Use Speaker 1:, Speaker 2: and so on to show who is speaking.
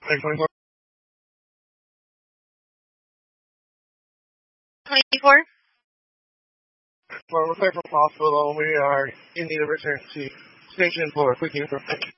Speaker 1: 24.
Speaker 2: 24?
Speaker 1: Well, we're from hospital. We are in need of return to station for quick information.